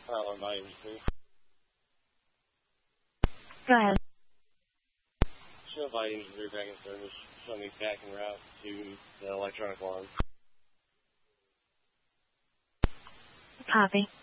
My agency. Go ahead. Show by engine rear back in service. Show me back en route to the electronic alarm. Copy.